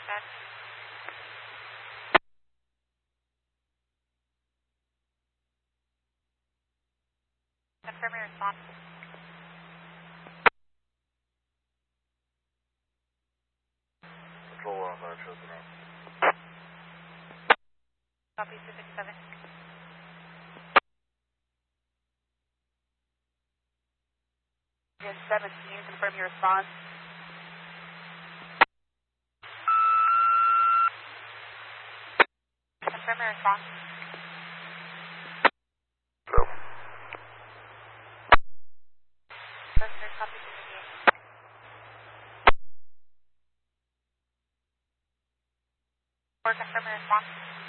Good. Confirm your response. Control on that, shut it off. Copy 267. Gen 7, can you confirm your response? Confirm your response. No. Listener, copy 258. Or confirm your response.